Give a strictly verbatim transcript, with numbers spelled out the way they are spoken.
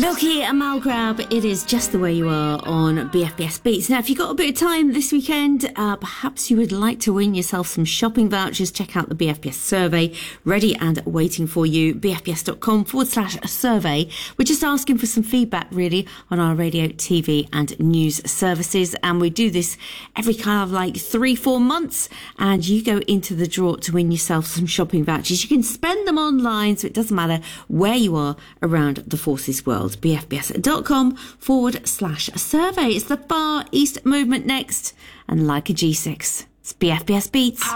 Milky and Malgrab, it is just the way you are on B F B S Beats. Now, if you've got a bit of time this weekend, uh, perhaps you would like to win yourself some shopping vouchers. Check out the B F B S survey, ready and waiting for you, bfbs.com forward slash survey. We're just asking for some feedback, really, on our radio, T V and news services. And we do this every kind of like three, four months. And you go into the draw to win yourself some shopping vouchers. You can spend them online, so it doesn't matter where you are around the Forces world. bfbs.com forward slash survey. It's the Far East Movement next. And like a G six, it's B F B S Beats.